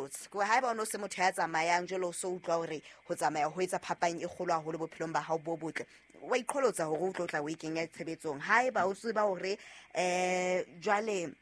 botse go ha ba no se motho ya tsamayang jalo so utlwa hore ho tsamaya ho etsa phapang e kgolo haholo bophelong ba hao bo botle wa iqholotsa hore o tla o e kenya tshebetsong ha e ba o se ba hore jwale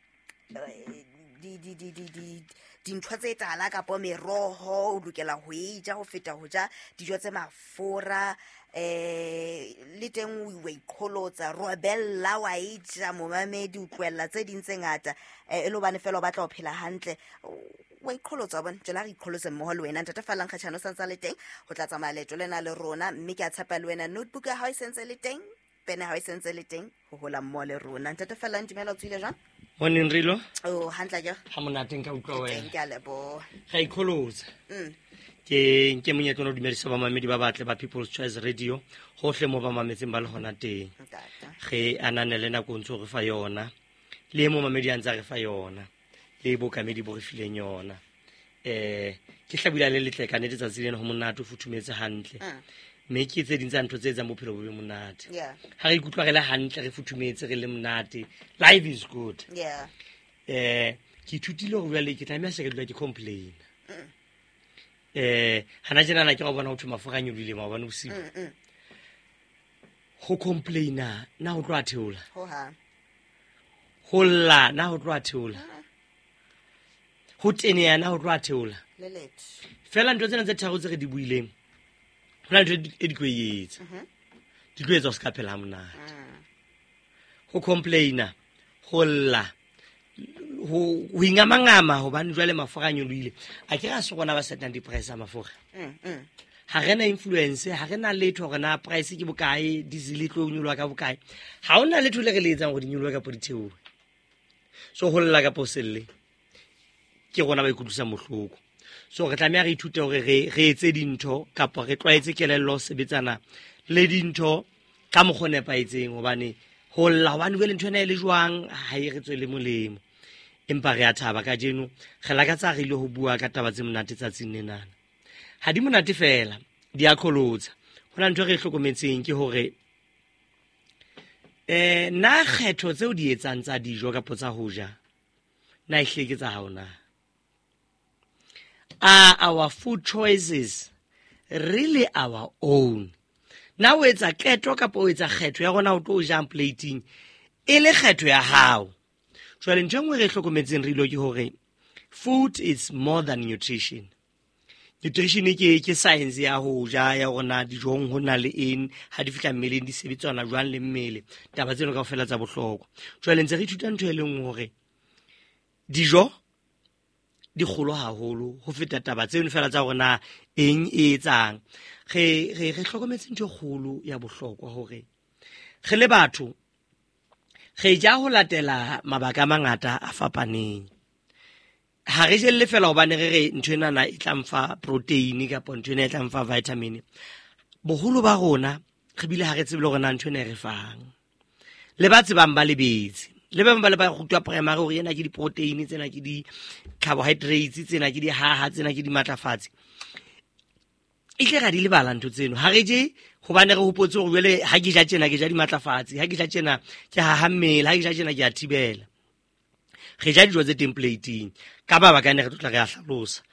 dintho tse tala kapo meroho o lokela ho ja ho feta ho ja dijo tse mafura le teng o iqholotsa robella wa ja momamedi o tloella tse ding tse ngata e lo bane fela o batla ho phela hantle wa iqholotsa bona tjela re iqholotse mmoho le wena ntata falang khatshano santsa le teng ho tla tsamaya leto lena le rona mme ke a tshepa le wena notebook ya hao e sentse le teng pene ha e sentse le teng ho hola mmoho le rona ntata falang dimela o tsile jwang Morning Rilo. Oh hantla ja Ha monate nka utlwa wena. Ke a lebo. Ga ikholoza. Ke monyetlo no dumedisa ba mamedi ba batle ba People's Choice Radio. Hohle mo ba mametseng ba le hona teng. Ge ananele na go ntse go fa yona. Le mo mamedi a ntse re fa yona. Le bo kamedi bo re fileng yona. Ke hlabula le letleka ne tsa tsileng ho monate o futhumetse hantle. Me ke tse dintsa ntho tse tsa bophelo bo be monate. Yeah. Ha re ikutlwa re le hantle re futhumetse re le monate. Life is good. Yeah. Ke ithutile go bua le ke tlamea se ke dula ke complain. Hana jena na ke go bona ho thuma foganyo le ma bona bosigo. Ho complaina na ho tloa theola. Ho ha. Ho lla na ho tloa theola. Ho tenea na ho tloa theola. Le let. Fela ntwe tsena tse tharo tse re di buileng. Hona ntwe e di kweyetsa. Di tlo etsa ska phela monate. Ho complaina, ho lla. Ho ingamangama hobane jwale mafoganyo lo ile a ke ga se gona ba setang di price a mafoga ha rena influence ha rena letho gore na price ke bokae diesel tlo nyolwa ka bokae ha ona letho le re le etsang go di nyolwa ka poditheo so go lla ka poselle ke gona ba ikutlusa mohloko so re tlamea re ithute gore re etse dintho kapo re tlwaetse kelello sebetsana le dintho ka mogone pa etseng hobane ho lla wa nwele ntho ena e le jwang ha e re tswele molemo empa re a thaba ka jeno ge la ka tsa re ile ho bua ka taba tse monate tsa tsinenana ha di monate fela di a kholotsa hona ntho re hlokometseng ke hore na kgetho tseo di etsang tsa dijo ka potsa ho ja na e hleke tsa haona are our food choices really our own na o etsa keto ka po etsa kgetho ya gona o tlo ja plating e le kgetho ya hao jwale ntho engwe re hlokometseng re ilo ke hore food is more than nutrition. Nutrition ke science ya ho ja ya gona dijong ho na le eng ha di fihla mmeleng di sebetsana jwang le mmele taba tseno ka fela tsa bohlokwa jwale ntse re ithuta ntho e leng hore dijo di kgolo haholo ho feta taba tseno fela tsa gona eng e etsang re hlokometse ntho e kgolo ya bohlokwa hore ge le batho ge ja ho latela mabaka mangata a fapaneng ha re jelle fela hobane re ntho ena na e tlamfa protein ka po ntho ena e tlamfa vitamin boholo ba rona re bile ha re tsebile gore na ntho ena re fang le ba tsebang ba lebetse le ba le ba rutwa primary hore ena ke di protein tsena ke di carbohydrates tsena ke di haha tsena ke di matlafatsi ile ga di lebala ntho tseno ha re je hobane re hopotse gore jwale ha ke ja tsena ke ja di matlafatsi ha ke ja tsena ke ha mmele ha ke ja tsena ke a thibela ge ja dijo tse templating ka ba ba ka ne re tla re a hlalosa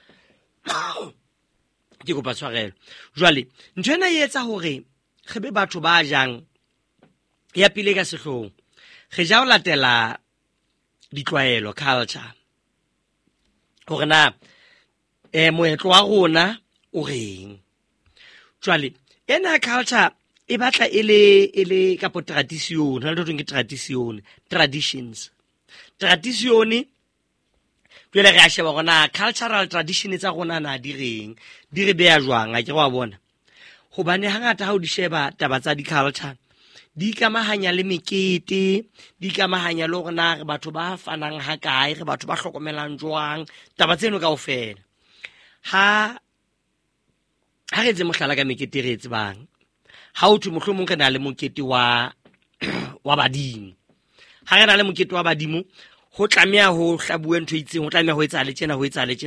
ke go pa tshwarelo jwale ntho ena e etsa hore ge be batho ba jang ya pile ka sehlong ge ja o latela ditlwaelo culture hore na moetlo wa rona o reng jwale ena culture e batla e le ka po tradition ha le tlo ke traditions jwale re a sheba gona cultural tradition tsa gona na di reng di re beya jwang a ke go bona hobane hangata ha o di sheba taba tsa di culture di ikamahanya le mekete di ikamahanya le gona re batho ba fanang ha kae re batho ba hlokomelang jwang taba tseno kaofela ha re tse mohlala ka mekete re tsebang ha o thu mohlomong re na le mokete wa badimo ha re na le mokete wa badimo ho tlamea ho hlabue ntho itseng ho tlamea ho etsa le tjena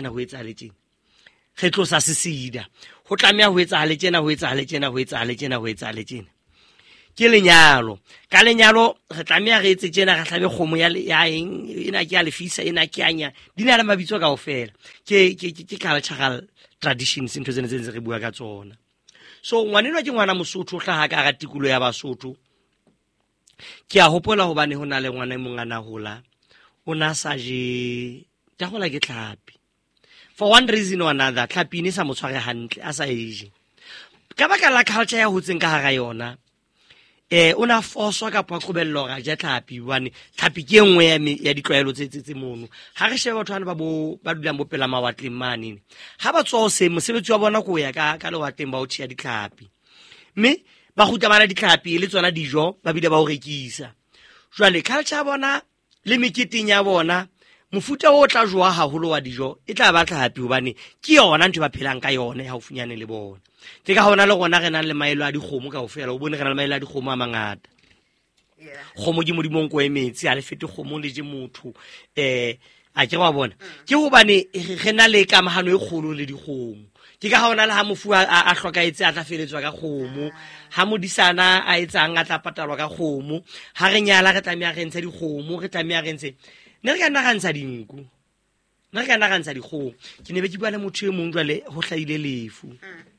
ge tlosa sesida ho tlamea ho etsa le tjena ke lenyalo ka lenyalo re tlamea re etse tsena ga hlabe kgomo ya eng ena ke ya lefisa ena ke anya dina le mabitso kaofela ke cultural traditions into tsene tse re bua ka tsona. So ngwanenwa ke ngwana Mosotho hlaha ka ga tikulo ya Basotho. Ke a hopola hobane hona le ngwana mongana hola o na sa je ta gola ke tlhapi for one reason or another. Tlhapi ne sa mo tshware hantle a sa eje ka baka la culture ya hotseng ka ga yona. Ona foswa ka pa qobello ga ja tlhapi bane tlhapi ke engwe ya ditlwaelo tse mono ha re sheba batho ba dulang bo pela mawatleng mane ha ba tswa se mosebetsi wa bona go ya ka lewatleng ba o tshia ditlhapi mme ba go tsamana ditlhapi le tsona dijo ba bile ba o rekisa. Jwale culture ya bona le meketeng ya bona mofuta o tla joa haholo wa dijo e tla ba tlhapi hobane ke yona ntwe ba phelang ka yona ha o funyane le bona. Ke ka hona le gona re nang le maelo a dikgomo kaofela o bone re na le maelo a dikgomo a mangata. Kgomo ke modimong ko emetsi a le fete kgomo le je motho a ke wa bona ke hobane re na le kamahano e kgolo le dikgomo. Ke ka hona le ha mofu a hlokaetse a tla feletswa ka kgomo ha modisana a etsang a tla patalwa ka kgomo ha re nyala re tlamea re ntsha dikgomo re tlamea re ntse ne re ka nna ga ntsha dinku ne re ka nna ga ntsha dikgomo. Ke ne be ke bua le motho e mong jwale ho hlaile lefu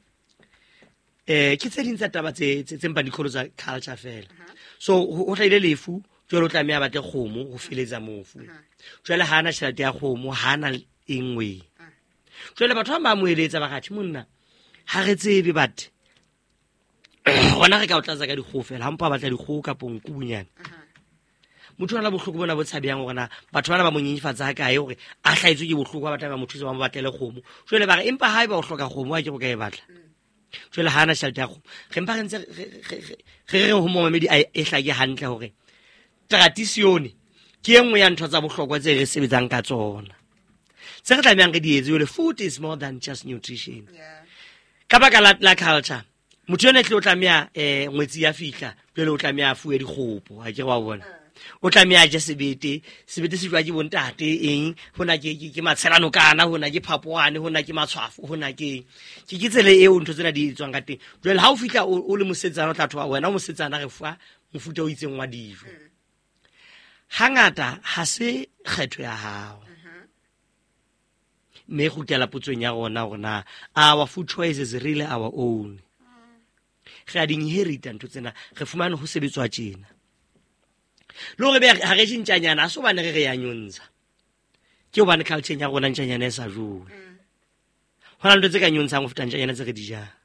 ke tse ding tsa taba tse mpa dikgolo tsa culture fela. So ho hlaile lefu jwale o tlamea batle kgomo ho feletsa mofu jwale ha ana tšhelete ya kgomo ha ana engwe. Jwale batho ba moeletsa ba gathi monna ha re tsebe bat gona re ka o tlatsa ka dikgoho fela ha mpa batla dikgoho ka ponkunyana motho ana bohloko bona bo tshabeyang gona batho bana ba monyenyifatsa ha kae gore a hlaitswe ke bohloko ba batla ba motho se ba mo batlele kgomo. Jwale ba re empa ha ba o hloka kgomo a ke go ka e batla jwale ha ana tšhelete ya kgomo re mpa re ntse re ho momamedi e hlake hantle gore tradition ke engwe ya ntho tsa bohlokwa tse re sebetsang ka tsona tse re tlameang re di etse. Jwale food is more than just nutrition. Ka baka la culture motho yone tle o tlamea ngwetsi ya fihla jwale o tlamea a fuwe dikgopo ha ke wa bona o tlamea ja sebete se jwa ke bontate eng hona ke matshelano kana hona ke phapoane hona ke matshwafo hona ke tsele eo ntho tsena di tswang ka teng. Jwale ha o fihla o le mosetsana o tla thoa wena o mosetsana re fa mofuta o itseng wa dijo hangata ha se kgetho ya hao. Me go tela potsong ya rona our food choices really our own. Re a di inherit ntho tsena re fumane ho sebetswa tjena lo re be ha re tshintshanyana so bane re ya nyonza ke o bane culture ya rona ntshanyana e sa jole hona ntse ka nyonza go feta ntshanyana tse re di ja.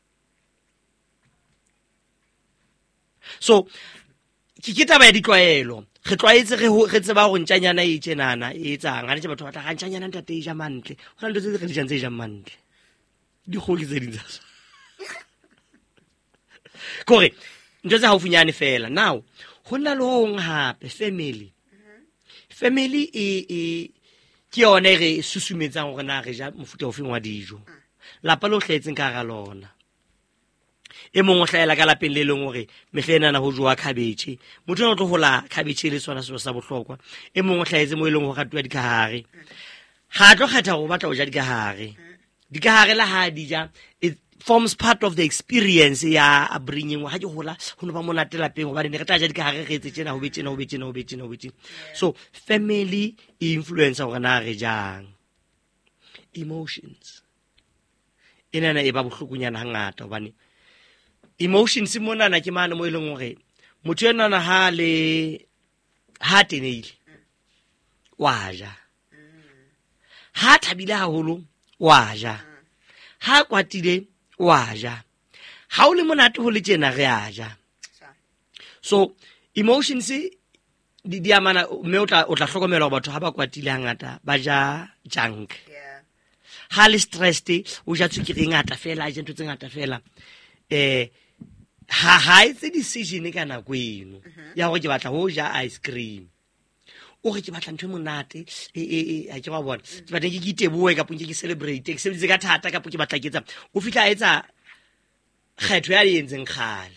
So ke taba ya ditlwaelo re tlwaetse re tseba go ntshanyana e tjenana e tsang ha ne batho ba tla ga ntshanyana ntate e ja mantle hona ntse re di ja tse e ja mantle di go ke tse di tsa kore ntse ha o funyane fela. Now hona le hong hape family e ke yone re susumetsang gore na re ja mofuta o feng wa dijo lapa lo hletseng ka ga lona e mongwe hlaela ka lapeng le leng gore mehlena na ho joa cabbage motho o tlo hola cabbage le tsona se sa bohlokwa e mongwe hlaetse mo eleng go gatwa dikahare ha tlo kgetha go batla o ja dikahare la ha di ja it forms part of the experience ya upbringing wa ha ke hola ho no ba monate lapeng ba ne re tla ja dikahare re etse tjena ho be tjena. So family influence gore na re jang emotions enana e ba bohlokonyana hangata hobane emotions monana ke mane mo eleng gore motho enana ha teneile wa ja ha thabile haholo wa ja ha kwatile wa ja ha o le monate ho le tjena re a ja. So emotions di amana me o tla hlokomela gore batho ha ba kwatile hangata ba ja junk ha le stressed o ja tsukiri ngata fela a ja ntho tse ngata fela ha itse decision ka nako eno ya gore ke batla ho ja ice cream o re ke batla ntho monate a ke ba bona ke batla ke iteboe ka ponke ke celebrate ke sebetsa ka thata ka ponke batla ke etsa o fitla etsa kgetho ya yentseng khale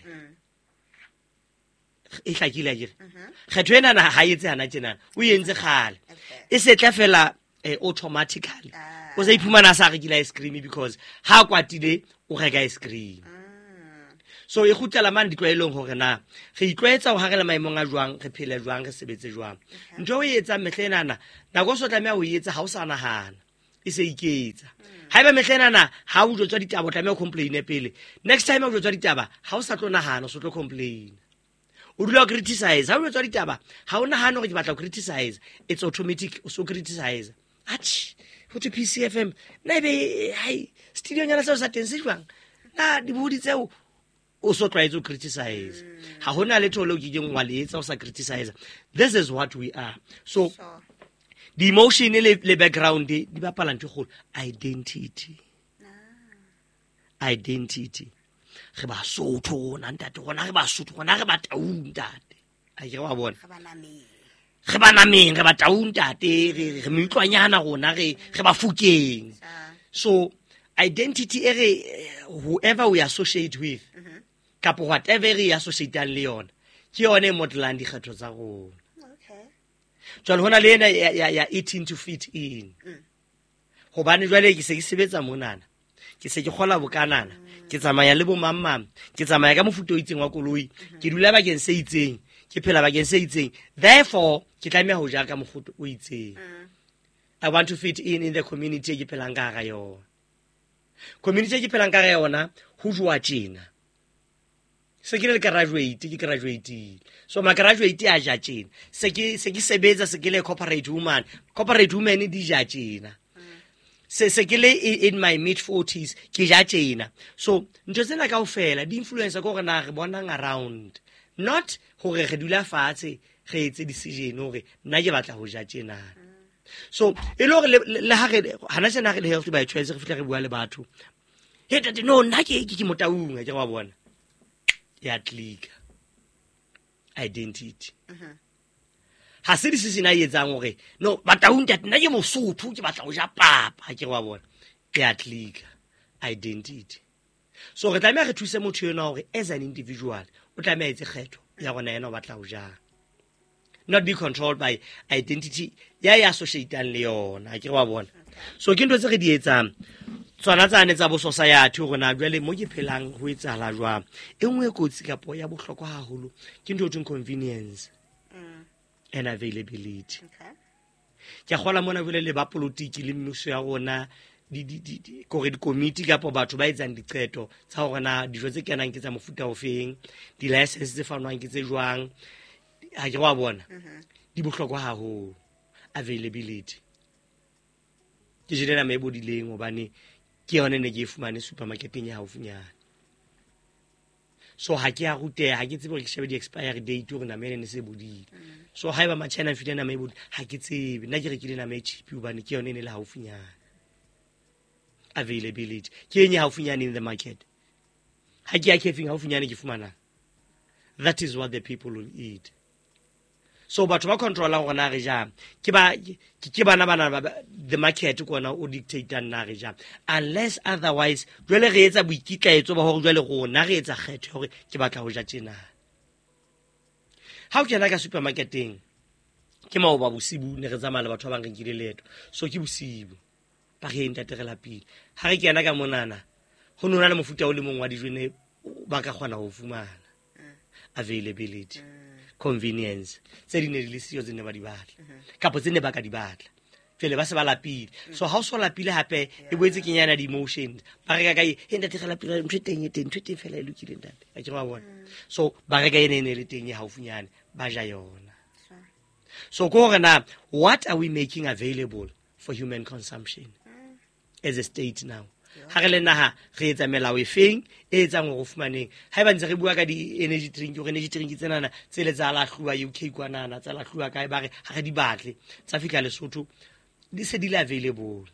e hlakile a dire kgetho ena na ha etse hana tjena o yentse khale e setla fela automatically o sa iphumana sa rekile ice cream because ha kwatile o reka ice cream. so e gutela man ditlwaelong hore na re itlwaetsa go hagela maemong a jwang re phele jwang re sebetse jwang ntho o etsa metlhenana nako so tlamea o etsa ha o sa nagana e se iketsa ha eba metlhenana ha o jotswa ditaba o tlamea o complain pele next time o jotswa ditaba ha o sa tlo nagana o so tlo complain o dula o criticize ha o jotswa ditaba ha o nagana gore ke batla o criticize it's automatic o so criticize ach go to PCFM na ebe hai studio nyana se o sa tense jwang na di bodi tseo o so try to criticize ha hona le thole o ke ding wa le etsa o sa criticize this is what we are so the emotion le background di bapala ntho go identity re ba sotho na ntate gona re ba sotho gona re ba taung ntate a ke wa bona re ba nameng re ba taung ntate re meutlwanyana gona re ba fukeng so identity whoever we associate with kapo whatever re associate le yona ke yone modelang dikgetho tsa rona jwale hona le ena ya eating to fit in hobane jwale ke se ke sebetsa monana ke se ke gola bokanana ke tsamaya le bo mammam ke tsamaya ka mofuto itseng wa koloi ke dula bakeng se itseng ke phela bakeng se itseng therefore ke tlamea ho ja ka mofuto o itseng I want to fit in the community ke phelang ka ga yona community ke phelang ka ga yona ho jwa tjena se ke le graduate so ma graduate a ja tjena se ke sebetsa se ke le corporate woman di ja tjena se ke le in my mid 40s ke ja tjena so ntse tsena kaofela di influencer go rena re bonang around not hore re dula fatshe re etse decision hore nna ke batla ho ja tjena so e lo le ha re hana tsena re le healthy by choice re fitla re bua le batho he tate no nna ke motaung ke wa bona ya click identity ha se di se sina etsang hore no bataung tate nna ke mosotho ke batla go ja papa ke wa bona ya click identity so re tlamea re thuse motho yona hore as an individual o tlamea etse kgetho ya gona yena o batla go ja not be controlled by identity ya associateang le yona ke wa bona so ke ntwe tse re di etsang tswana tsane tsa bo society go na jwale mo ke phelang ho etsala jwa engwe kotsi ka po ya bohlokwa haholo ke ntwe teng convenience and availability ke gola mona jwale le ba politiki le mmuso ya rona di committee ka po batho ba etsang diqeto tsa hore na dijo tse kenang ke tsa mofuta o feng di license tse fanwang ke tse jwang a ke wa bona di bohlokwa haholo availability ke jena me bodileng obane ke yone ne ke fumane supermarketing ya haufinyana so ha ke a ruteha ha ke tsebe ke shebe di expiry date gore na mene ne se bodile so ha eba machina file na me bodi ha ke tsebe nna ke rekile na me cheap obane ke yone ne le haufinyana availability ke enya haufinyana in the market ha ke ya kefing haufinyana ke fumana that is what the people will eat so batho ba controla gore na re ja ke bana the market kona o dictate na re ja unless otherwise jwale re etsa boikitlaetso ba hore jwale go na re etsa kgetho hore ke batla go ja tjena ha o kena ka supermarketing ke mao ba bosibu ne re tsamaya le batho ba bang re nkile leto so ke bosibu ba re ntategela pele ha re kena ka monana ho nona le mofuta o le mongwe wa dijo ne ba ka kgona ho fumana availability convenience tse di ne di le sio tse ne ba di batla kapo tse ne ba ka di batla jwale ba se ba lapile so ha o so lapile hape e boetse ke nyana di emotions ba re ka e ntategela pele ntwe teng fela e lokile ntate a ke ba bona so ba re ka ene le teng e haufinyane ba ja yona so go na what are we making available for human consumption as a state now ha re le naha re etsa melao e feng e etsang go fumaneng ha eba ntse re bua ka di energy drink tsenana tse le tsa la hlua UK kwanana tsa la hlua kae ba re ha re di batle tsa fika Lesotho di se di le available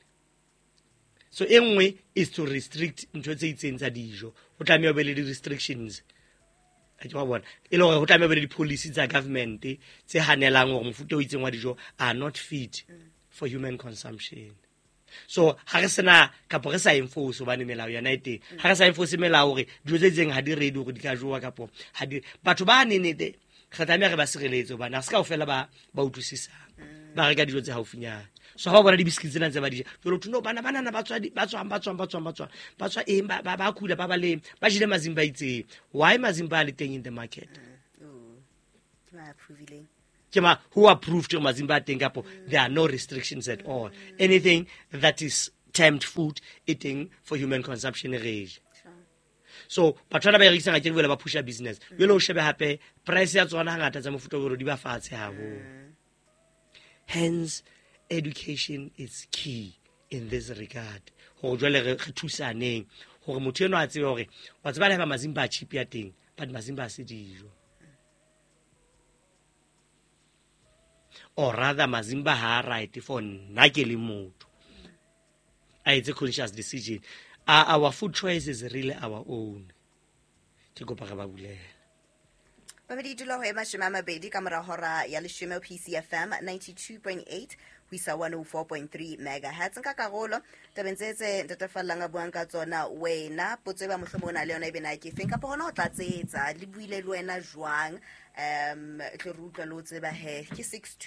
so engwe is to restrict ntho tse itseng tsa dijo o tlamehile be le di restrictions a ke wa bona e le gore go tlamehile be le di policy tsa government tse hanelang gore mofuta o itseng wa dijo are not fit for human consumption so ha re sena kapo re sa enforce bane melao ya night ha re sa enforce melao gore dijo tse tseng ha di ready gore di ka jowa kapo ha di batho ba nene ga tlamea re ba sireletse hobane a se kaofela ba utlwisisang ba reka dijo tse haufinyana so ha bona di-biscuits tsena tse ba dija jalo thuno banana ba tswa eng ba kula ba baleng ba jile mazimba itseng why mazimba a le teng in the market who approved mazimba a teng kapo there are no restrictions at all anything that is termed food eating for human consumption rage so batho ba rekisa ga ke ba pusha business yelo o shebe hape price ya tsona ngata tsa mofuta go di ba fatshe habo hence education is key in this regard go jwale re thusaneng gore motho eno a tsebe gore wa tseba le ba mazimba a cheap ya teng but mazimba a se dijo or rather mazimba ha right for nna ke le motho it's a conscious decision our food choice is really our own ke go ba bulela Babedi dilo ho ema shema mabedi ka mora hora ya leshome PCFM 92.8 Wisa 104.3 megahertz nka karolo tabentsetse ntatafallang a buang ka tsona wena potse ba mohlomona le yona e bena ke feng ka pona o tlatsetsa le buile le wena jwang tlo rutla lo tseba he ke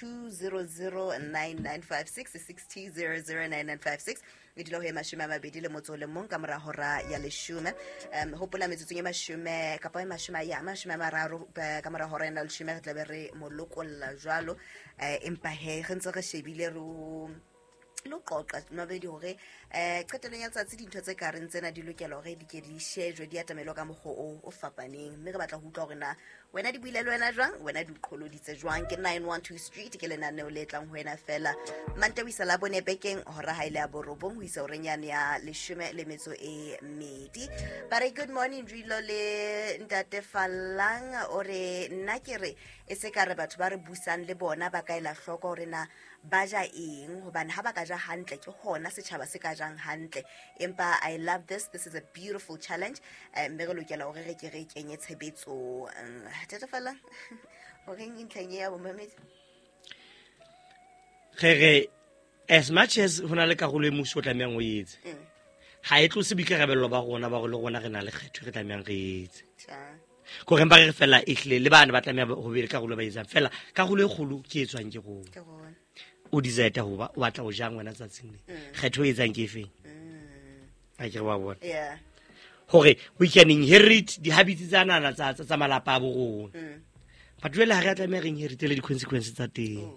62009956 62009956 e dilo ho ema shema mabedi le motso le mong ka mora hora ya leshome hopola metsotso e mashome ka pa mashome ya mashome mararo ka mora hora ya leshome re tla be re molokolla jwalo empa he re ntse re shebile lo qoqa mabedi hore qeteleng ya tsatsi dintho tse ka reng tsena di lokela hore di ke di shejwe di atamelo ka mogho o fapaneng mme re batla ho utlwa hore na wena di buile le wena jwang wena di qholoditse jwang ke 912 street ke lenaneo le tlang ho wena fela mante wisa la bone bekeng hora ha ile ya borobong ho isa orenyane ya leshome le metso e medi bare good morning Rilo le ntate Fallang ore nna ke re e se ka re batho ba re busang le bona ba ka ela hloko hore na ba ja eng hobane ha ba ka ja hantle ke hona setjhaba se ka jang hantle empa I love this is a beautiful challenge mme re lokela hore re ke re kenye tshebetso tata Fallang hore ntlheng ya bomamedi re as much as hona le karolo e muso tlameang o etse ha e tlo se bikarabello ba rona ba go le rona re na le kgetho re tlameang re etse go re mba re fela ehle le bana ba tlamea go be le karolo ba etsang fela karolo e kgolo ke etswang ke go o desire ho ba wa tla o jang wena tsatsing kgetho e etsang ke efeng a ke ba bona hore we can inherit the habits tsa nana tsa malapa a bo rona but jwale ha re tlameha re inherit le di consequences tsa teng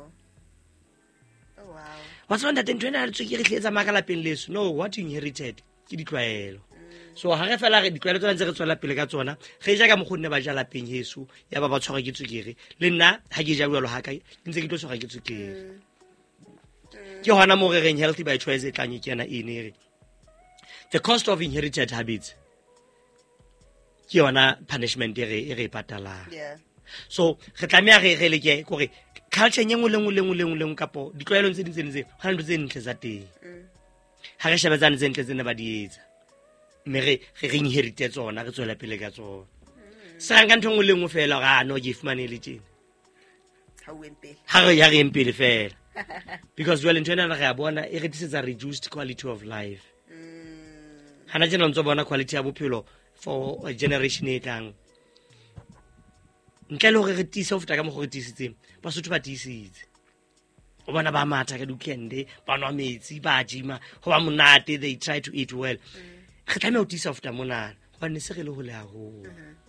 wa tsona teng tsena le tsweke re tletsa makala lapeng leso no what you inherited ke ditlwaelo so ha re fela re ditlwaelo tsona tse re tswela pele ka tsona ge ja ka mogonne ba ja lapeng heso ya ba tshwara ke tswekere le nna ha ke ja jwalo ha ka ntse ke tlo tshwara ke tswekere ke hona mo re reng healthy by choice e tlang ke yana ene the cost of inherited habits ke yona punishment e re patalang so re tlamea re leke gore culture nyengwe lengwe kapo ditlwaelo tse dintse ga ntse tse ntle tsa teng ha re shebetsane tse ntle tsene ba di etsa mme re inherite tsona re tswela pele ka tsona se ga ntho ngwe lengwe fela ga no ke fumane le tjena ha re ya re empele fela because well ntona re a bona e re tsetsa reduced quality of life hana jena ntse bona quality ya bophelo for a generation e tlang ntle le hore re tisa ho feta ka mo go tisitseng ba sotho ba tisitse o bona ba matha ka dukende ba nwa metsi ba jima ho ba monate they try to eat well re tla me o tisa ho feta monana ba ne se re le ho le haholo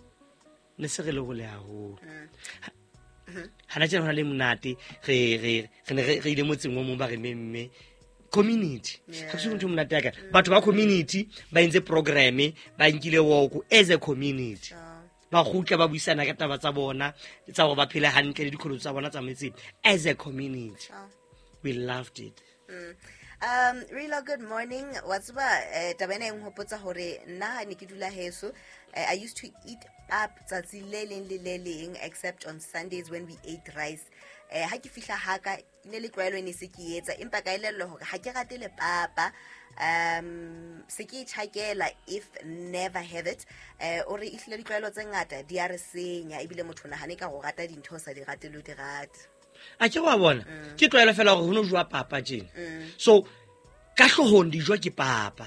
hana jena le monate re ile motseng o mong ba re memme community ha se ntho monate ka batho ba community ba entse program ba nkile walk as a community ba gutla ba buisana ka taba tsa bona tsa go ba phele hantle le dikholo tsa bona tsa metseng as a community we loved it Rilo, good morning. What's ba tabene ngopotsa hore nna ne ke dula heso I used to eat up tsatsi le leng except on Sundays when we ate rice ha ke fihla haka ne le tlwaelo ne se ke etsa empa ka elello hore ha ke rate le papa se ke tshakela if never have it o re ihle ditlwaelo tse ngata di a re senya ebile motho na hane ka go rata dintho sa di rate lo di rate a ke wa bona ke tlwaelo fela gore ho no jwa papa jena so ka hlohong di jwa ke papa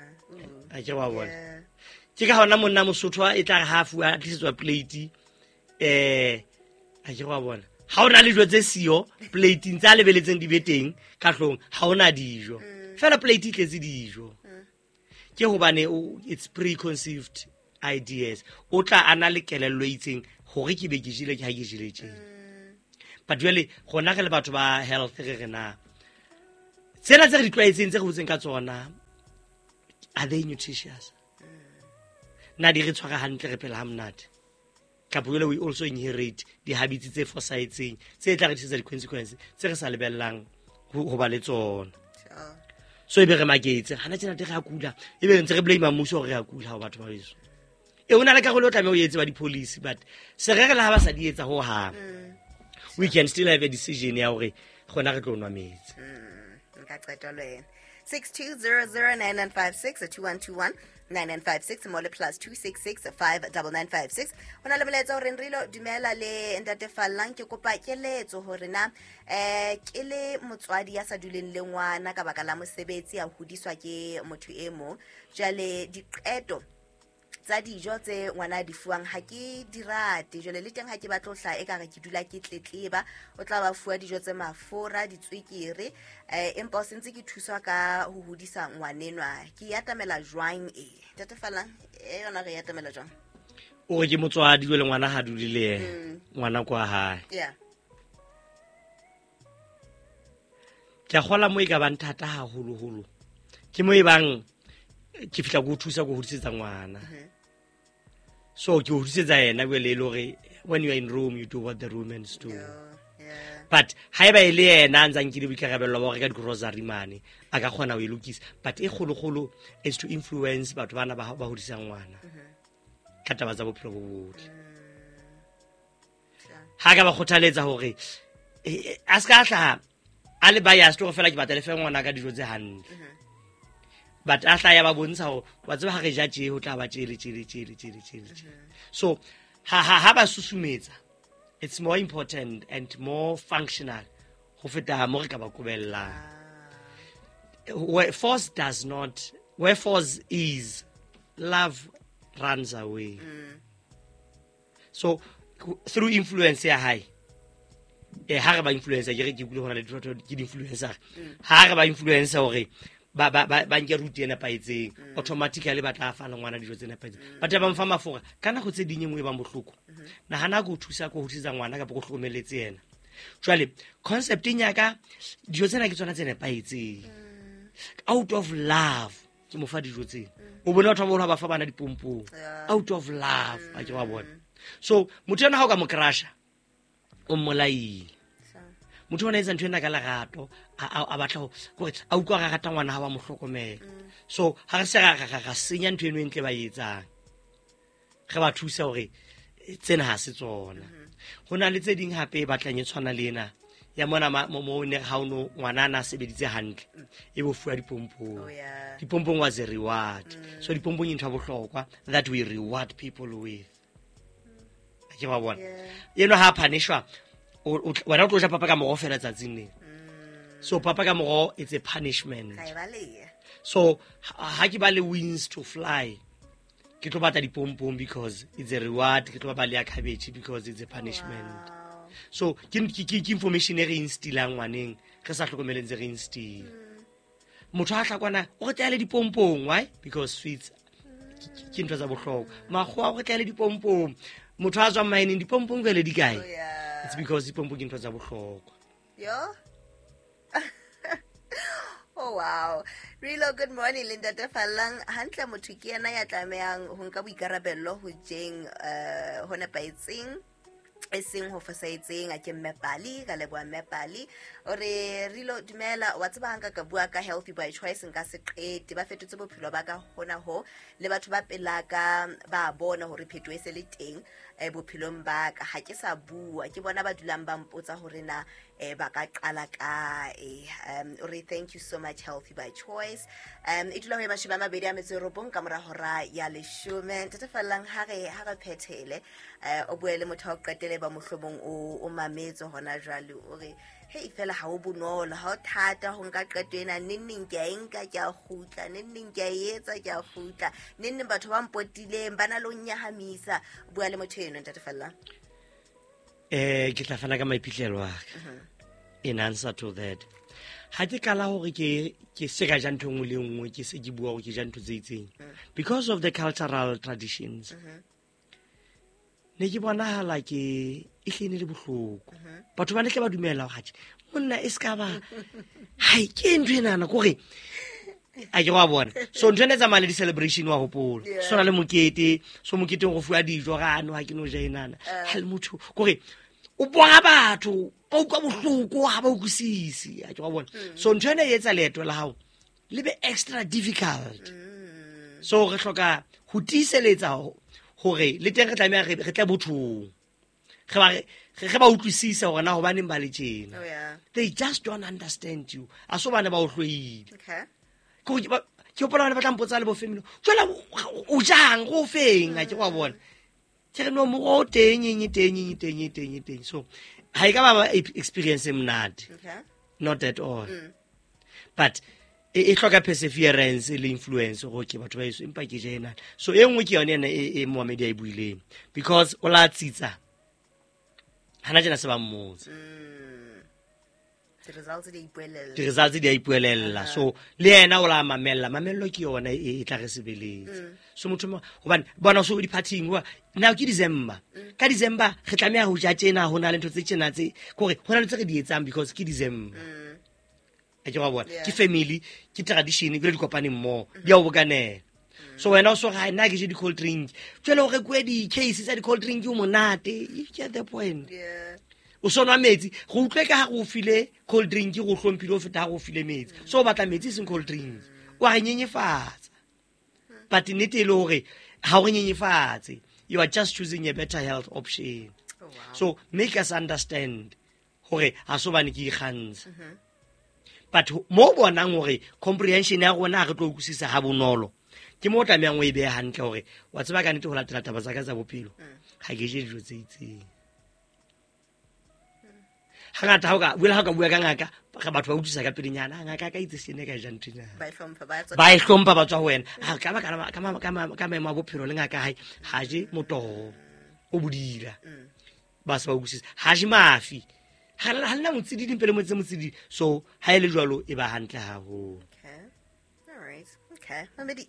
a ke wa bona ke ka hona monna mosotho e tla re hafu a tlisetswa plate a ke go bona ha ona le dijo tse sio plating tsa lebeletseng di beteng ka hlong ha ona dijo fela plate tletse dijo ke hobane it's preconceived ideas o tla ana le kelello itseng hore ke be ke jile ke ha ke jile tjena but jwale gona ge le batho ba health re na tsena tse re di tlwaetseng tse go botseng ka tsona are they nutritious na di re tshwara hantle re phela ha monate kapo jwale we also inherit di habits tse fosahetseng tse tla re tshisa di consequences tse re sa lebellang ho ba le tsona so ebe re maketse hana tsena te re a kula ebe re ntse re blame mmuso hore re a kula ha batho ba beso ona le ka go lo tlameha o etse ba di policy but se re la ha ba sa di etsa ho ha we can still have a decision ya hore gona re tlo nwa metsi nka qeta le 62009956 2121 9956 mole plus 266 59956 ona le moletsa hore Nrilo dumela le ntate Fallang ke kopa keletso hore na ke le motswadi ya sa duleng le ngwana ka baka la mosebetsi a hodiswa ke motho e mo jale diqeto tsa dijo tse ngwana di fuang ha ke dirate jole le teng ha ke batla hla e ka re ke dula ke tletleba o tla ba fuwa dijo tse mafura ditswekere empa sentse ke thuswa ka ho hodisa ngwanenwa ke yatamela jwang tata Fallang yona re yatamela jwang o ke motswadi jole ngwana ha dulile ngwana kwa hae ke gola mo e ka bang thata ha holo ke mo e bang ke fitla go thusa go hodisetsa ngwana so ke hodisetsa yena go le lore when you are in Rome you do what the Romans do but ha eba ile yena ntsa nkile boikarabelo ba gore ka grocery money a ka khona o ilukisa but e kgolo is to influence batho bana ba hodisa ngwana ka taba tsa bophelo bo botle ha ka ba khothaletsa hore a ska tla a le bias to go fela ke batla le fe ngwana ka dijo tse hantle but a tla ya ba bontsha ho wa tseba ha re ja tje ho tla ba tjele so ha ba susumetsa it's more important and more functional ho feta mo re ka ba kubella where force is love runs away so through influence ya high ha re ba influencer ke re ke bule hona le dithotho ke influencer ha re ba influencer hore ba nke route ena paetseng automatically ba tla fa ngwana dijo tsena paetseng ba taba mfa mafura kana go tse dinye mo e ba mohloko na hana go thusa go hutisa ngwana ka go hlokomeletse yena jwale concept nya ka dijo tsena ke tsona tsena paetseng out of love ke mo fa dijo tsena o bona batho ba bona ba fa bana dipompong out of love ba ke wa bona so motho yena ha o ka mo crusha o mmolaile motho ona etsa ntho ena ka lerato a batla gore a utlwa ga rata ngwana ha ba mo hlokomela so ha re se ga senya ntho eno entle ba etsang ge ba thusa hore tsena ha se tsona hona le tse ding hape ba tlanye tshwana lena ya mona mo ne ha uno ngwana na sebeditse hantle e bo fuwa dipompong dipompong was a reward so dipompong intho bo hlokwa that we reward people with ke ba bona yeno ha punishwa wena o tlo ja papa ka mogo fela tsatsing ne so papa ka mogo it's a punishment so ha ke ba le wings to fly ke tlo batla dipompong because it's a reward ke tlo ba le cabbage because it's a punishment so ke information e re instillang ngwaneng re sa hlokomeleng re instill motho a hlakwana o re tlale dipompong why because sweets ke ntwa tsa bohlokwa magwa o re tlale dipompong motho a tswa mining dipompong vele di kae it's because dipompong ke ntwa tsa bohlokwa oh wow Rilo good morning Linda Fallang hantle motho ke yena ya tlamehang ho nka boikarabello ho jeng hona paetseng eseng ho fosaetseng a ke mmepali ka leboa mmepali ore Rilo dumela wa tseba hanka ka bua ka healthy by choice nka se qete ba fetotse bophelo ba ka hona ho le batho ba pelaka ba bona hore phetho e se le teng bophelong ba ka ha ke sa bua ke bona ba dulang ba mpotsa hore na ba ka qala ka ore thank you so much healthy by choice e dula ho e mashiba mabedi a metserobong ka mora hora ya leshume Tata Fallang ha re phethele o buele motho o qetele ba mohlomong o mametso hona jwale ore hey fela ha o bonolo ha o thata ho nka qeto ena neng ke a enka ke a khutla neng ke a etsa ke a khutla neng batho ba mpotileng bana lo nyahamisa bua le motho eno Tata Fallang ke tla fana ka maiphitlhelo a ka in answer to that. Ha ke kala hore ke se ka ja ntho nngwe le nngwe ke se ke bua hore ke ja ntho tse itseng because of the cultural traditions. Ne ke bonahala ke e hlene le bohloko. Batho ba ne ke ba dumela hore monna e ska ba hai ke ntwe nana kore a ke wa bona so ntse tsa male di celebration wa hopola so na le mokete so mokete go fuwa dijo ga ano ha ke no ja inana ha le motho kore o bona batho ba utlwa bohloko ha ba ukusisi a ke wa bona so ntse ne etsa leeto la hao le be extra difficult so re hloka ho tiiseletsa hore le teng re tlamea re tla bothong ge ba utlwisisa hore na ho baneng ba le tjena they just don't understand you a so bana ba o hloile ke hopola bana ba tlampotsa le bo family jwale o jang go feng a ke wa bona ke re no mo teng so ha e ka ba experience mnat not at all but e hloka perseverance le influence go ke batho ba iso empa ke jena so e nngwe ke yone ena e Mohammed ya ibuileng because o la tsitsa hana jena se ba mmotsa the results di a ipuelella so le yena o la mamello ke yona e tla re sebeletse so motho hobane bona so di partying wa now ke December ka December re tlamea ho ja tjena hona le ntho tse tjena tse kore hona le tse re di etsang because ke December a ke wa bona ke family ke tradition ke le dikopane mmo di a o bokanela so wena o so ga nna ke je di cold drink tshwele o re kwe di cases tsa di cold drink o monate you get the point o sona metsi go utlwe ka ha go file cold drink go hlompile o feta go file metsi so batla metsi sing cold drink wa re nyenyefatsa but nete ile hore ha o nyenyefatse you are just choosing a better health option. So make us understand hore ha so bane ke ikgantsa but mo bonang hore comprehension ya rona re tlo ukusisa ha bonolo ke mo tla meang o e be hantle hore wa tseba ka nete ho latela taba tsa ka tsa bophelo ha ke je dijo tse itseng hangata ha ka bua ka ngaka ga batho ba utlwisa ka pedinyana ngaka ka itse sene ka jantina ba e hlompha ba tswa ho wena ha ka ba ka mema bophelo le ngaka hai ha je motoho o bodila ba se ba utlwisa ha je mafi ha nna motsidi dimpele motse motsidi so ha ile jwalo e ba hantle ha ho. Okay Mamedi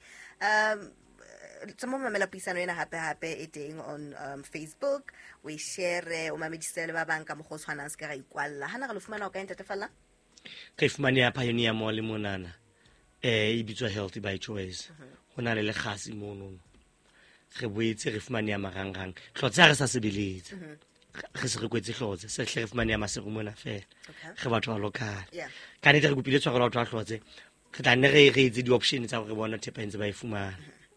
tsamo mamela pisano ena hape e teng on Facebook we share o mamedisele ba bang ka mo go tshwana se ka ga ikwalla hana ga lo fumana o ka entetefalla ke fumane ya Pioneer mo le monana e bitswa Healthy by Choice hona le legasi mono re boetse re fumane ya marangrang tlotsa re sa sebeletse re se re kwetse hlotse se hle re fumane ya masego mona fela re batho ba local ka ne re kopile tswa go batho ba hlotse re tla ne re itse di options tsa go re bona thepa ntse ba e fumana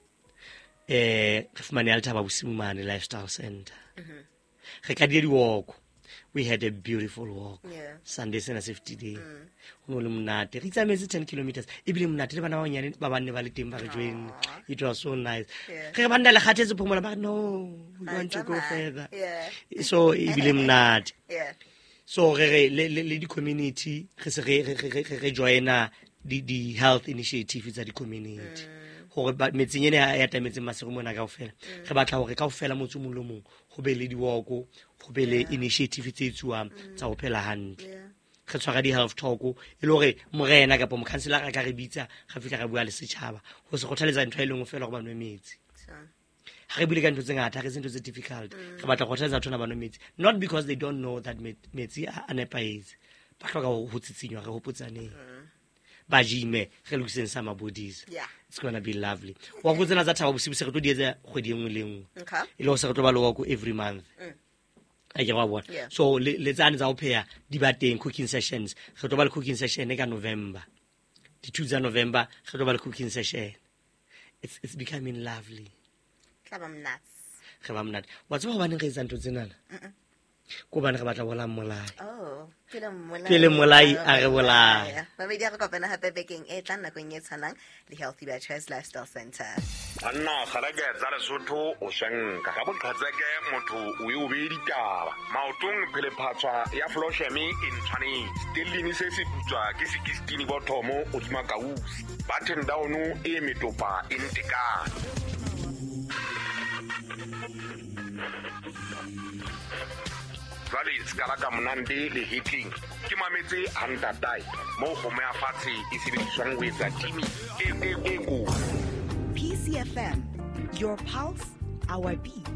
re fumane ya Thaba Bosimu mane lifestyle center re ka di walk we had a beautiful walk Sunday sena safety day ho le monate re tsametse 10 kilometers e bile monate le bana ba nyane ba banne ba le teng ba re join it was so nice re banda le khathetse phomola ba no we want to go further so e bile monate so re le di community re se re joina di health initiative tsa di community hore ba metseng ene ya tametse masego mona ka ofela re batla hore ka ofela motho mo lo mong go be le diwoko go be le initiative tse tsuwang tsa go phela hantle re tshwara di health talk e le hore morena ka mo councilor ka re bitsa ga fitla ga bua le setšhaba go se gothaletsa ntho ile ngwe fela go banwe metsi ha re bile ka ntho tse ngata re sentse difficult re batla go gothaletsa tsona banwe metsi not because they don't know that metsi a nepaetse ba hloka go tsitsinywa re hopotsaneng ba jime re lokiseng sa mabodies it's going to be lovely wa go tsena tsa Thaba Bosimu se re tlo di etsa kgwedi engwe le engwe e le go se re tlo ba le walk every month a ke wa bona so le tsane tsa go pheya di ba teng cooking sessions re tlo ba le cooking session ka November di 2 November re tlo ba le cooking session it's becoming lovely re ba mnat wa tseba go bane re etsa ntho tsenana ko bana re batla bola molai pele molai a re bolaya ba be dia go kopana hape bekeng e tla nna go nyetsanang le Healthy by Choice Lifestyle Center anna khalage tsa Lesotho o shenka ga botlhatseke motho o e o be ditaba maotong phele phatswa ya floshemi in tshwane dilini se se putswa ke 16 bothomo o tsima kausi button down e metopa in tekana jwale sekala ka monande le hitting ke mametse Hunter mo kgomo ya fatshe e sebediswang ho etsa timi e kolo. PCFM, your pulse, our beat.